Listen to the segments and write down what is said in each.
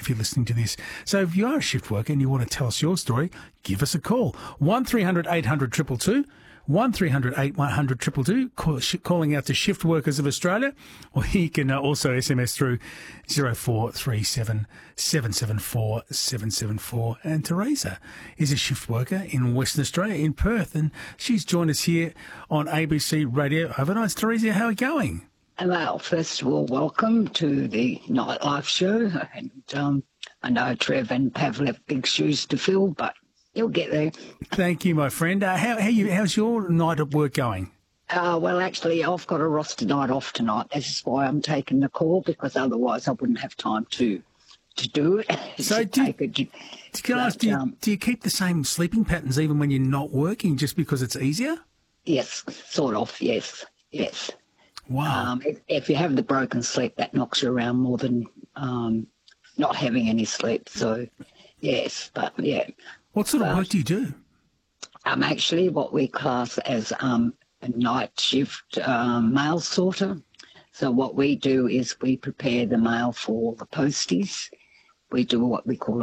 if you're listening to this. So if you are a shift worker and you want to tell us your story, give us a call. 1300 800 222. 1300 800 222, calling out to Shift Workers of Australia, or you can also SMS through 0437 774 774. And Teresa is a shift worker in Western Australia, in Perth, and she's joined us here on ABC Radio Overnight. Teresa, how are you going? Well, first of all, welcome to the Nightlife Show. And I know Trev and Pav have big shoes to fill, but you'll get there. Thank you, my friend. How's your night at work going? Well, actually, I've got a roster night off tonight. This is why I'm taking the call, because otherwise I wouldn't have time to do it. So do you keep the same sleeping patterns even when you're not working, just because it's easier? Yes, sort of, yes. Wow. If you have the broken sleep, that knocks you around more than not having any sleep. So, yes, but yeah. What sort of work do you do? I'm actually what we class as a night shift mail sorter. So what we do is we prepare the mail for the posties. We do what we call a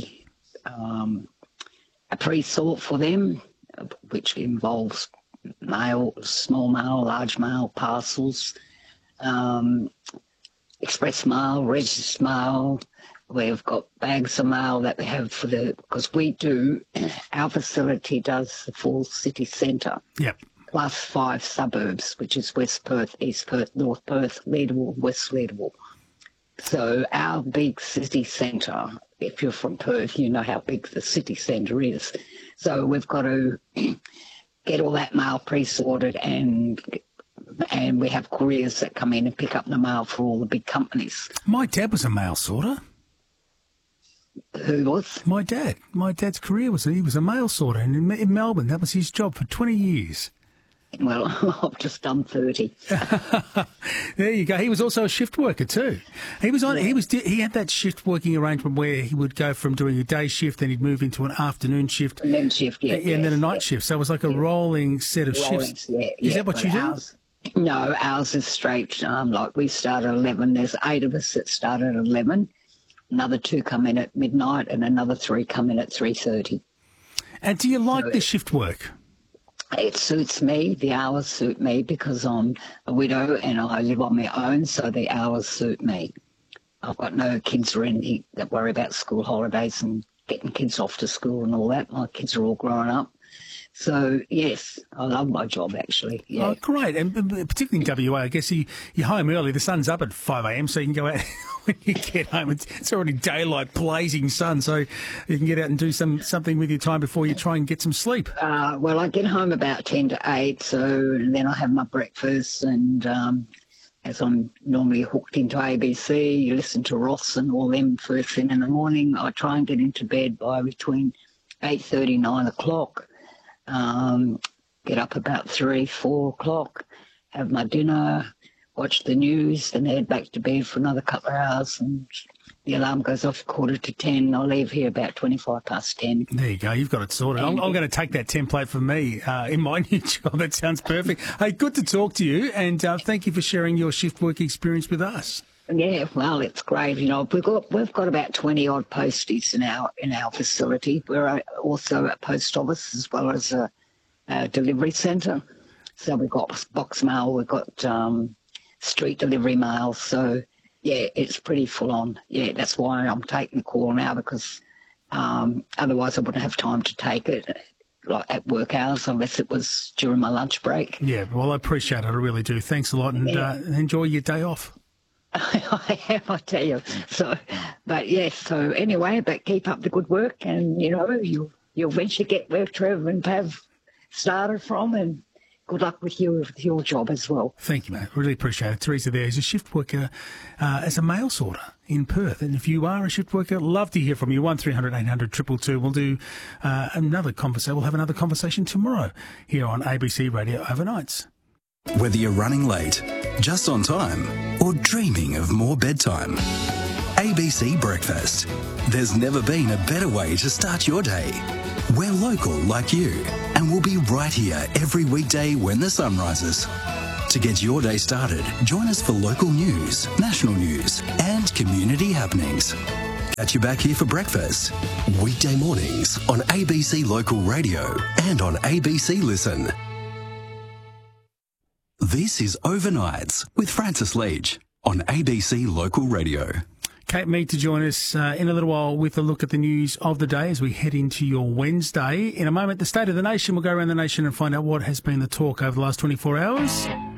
pre-sort for them, which involves mail, small mail, large mail, parcels, express mail, registered mail. We've got bags of mail that we have because our facility does the full city centre. Yep. Plus 5 suburbs, which is West Perth, East Perth, North Perth, Leederville, West Leederville. So our big city centre, if you're from Perth, you know how big the city centre is. So we've got to get all that mail pre-sorted, and we have couriers that come in and pick up the mail for all the big companies. My dad was a mail sorter. Who was? My dad. My dad's career was he was a mail sorter in Melbourne. That was his job for 20 years. Well, I've just done 30. There you go. He was also a shift worker too. He had that shift working arrangement where he would go from doing a day shift, then he'd move into an afternoon shift. And then shift, yeah. And then a night shift. So it was like a rolling set of shifts. Yeah, is that what you do? No, ours is straight. Like we start at 11. There's 8 of us that start at 11. Another 2 come in at midnight, and another 3 come in at 3:30. And do you like the shift work? It suits me. The hours suit me because I'm a widow and I live on my own, so the hours suit me. I've got no kids or anything that worry about school holidays and getting kids off to school and all that. My kids are all grown up. So, yes, I love my job, actually. Yeah. Oh, great. And particularly in WA, I guess you're home early. The sun's up at 5 a.m, so you can go out when you get home. It's already daylight, blazing sun, so you can get out and do something with your time before you try and get some sleep. Well, I get home about 10 to 8, and then I have my breakfast, and as I'm normally hooked into ABC, you listen to Ross and all them first thing in the morning. I try and get into bed by between 8:30, 9 o'clock. Get up about 3, 4 o'clock, have my dinner, watch the news, then head back to bed for another couple of hours, and the alarm goes off 9:45. I'll leave here about 25 past 10. There you go. You've got it sorted. I'm going to take that template for me in my new job. That sounds perfect. Hey, good to talk to you, and thank you for sharing your shift work experience with us. Yeah, well, it's great. You know, we've got about 20 odd posties in our facility. We're also a post office as well as a delivery centre. So we've got box mail, we've got street delivery mail. So yeah, it's pretty full on. Yeah, that's why I'm taking the call now, because otherwise I wouldn't have time to take it like at work hours unless it was during my lunch break. Yeah, well, I appreciate it. I really do. Thanks a lot, and enjoy your day off. I am, I tell you. So, but yes. So anyway, but keep up the good work, and you know you'll eventually get where Trevor and Pav started from, and good luck with your job as well. Thank you, mate. Really appreciate it. Teresa there is a shift worker as a mail sorter in Perth, and if you are a shift worker, love to hear from you. 1300 800 222. We'll do another conversation. We'll have another conversation tomorrow here on ABC Radio Overnights. Whether you're running late, just on time, or dreaming of more bedtime, ABC Breakfast. There's never been a better way to start your day. We're local like you, and we'll be right here every weekday when the sun rises. To get your day started, join us for local news, national news, and community happenings. Catch you back here for breakfast. Weekday mornings on ABC Local Radio and on ABC Listen. This is Overnights with Francis Leach on ABC Local Radio. Kate Mead to join us in a little while with a look at the news of the day as we head into your Wednesday. In a moment, the State of the Nation. We'll go around the nation and find out what has been the talk over the last 24 hours.